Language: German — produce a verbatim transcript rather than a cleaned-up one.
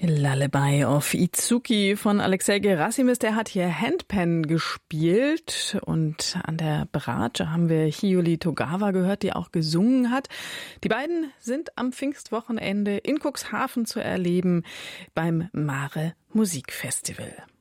Lullaby of Itsuki von Alexei Gerasimis, der hat hier Handpan gespielt und an der Bratsche haben wir Hiyori Togawa gehört, die auch gesungen hat. Die beiden sind am Pfingstwochenende in Cuxhaven zu erleben beim Mare Musikfestival.